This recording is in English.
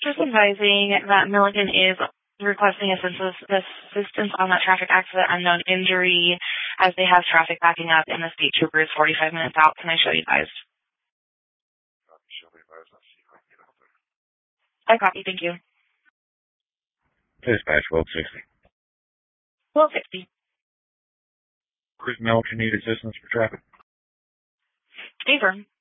Just advising that Milligan is requesting assistance on that traffic accident unknown injury as they have traffic backing up and the state trooper is 45 minutes out. Can I show you guys? Show me guys. Let's see if I can get out there. I copy. Thank you. Dispatch, 1260. 1260. Chris Mel, you need assistance for traffic? Affirm.